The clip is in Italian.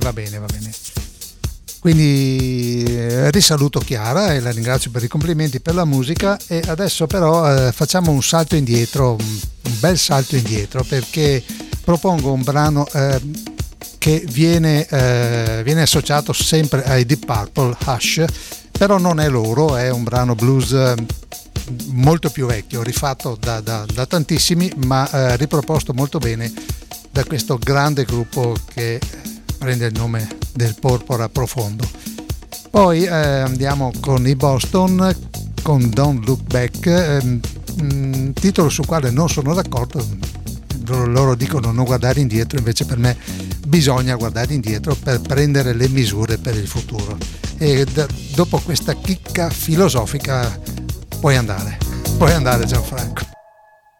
Va bene, va bene. Quindi risaluto Chiara e la ringrazio per i complimenti per la musica, e adesso però facciamo un salto indietro, un bel salto indietro, perché propongo un brano che viene associato sempre ai Deep Purple, Hush, però non è loro, è un brano blues molto più vecchio, rifatto da tantissimi, ma riproposto molto bene da questo grande gruppo che prende il nome del Porpora Profondo. Poi andiamo con i Boston con Don't Look Back, titolo sul quale non sono d'accordo. Loro dicono non guardare indietro, invece per me bisogna guardare indietro per prendere le misure per il futuro. E dopo questa chicca filosofica puoi andare Gianfranco.